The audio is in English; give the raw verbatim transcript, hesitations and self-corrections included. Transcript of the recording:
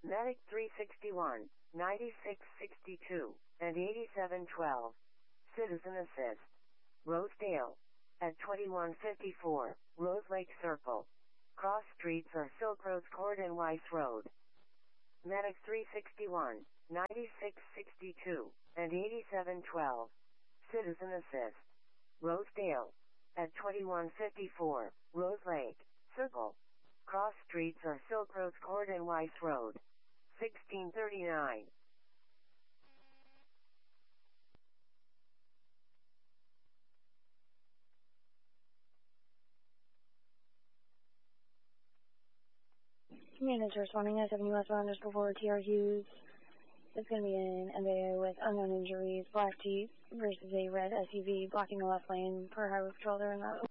Medic three sixty-one, ninety-six sixty-two, and eighty-seven twelve. Citizen assist. Rosedale. At twenty-one fifty-four, Rose Lake Circle. Cross streets are Silk Road Court and Weiss Road. Medic three sixty-one, ninety-six sixty-two, and eighty-seven twelve. Citizen assist. Rosedale. At twenty-one fifty-four, Rose Lake Circle. Cross streets are Silk Road Court and Weiss Road. sixteen thirty-nine. Managers responding S seven U S underscore four T R Hughes. It's going to be an M B A with unknown injuries, black Jeep versus a red S U V blocking the left lane per highway patrol during that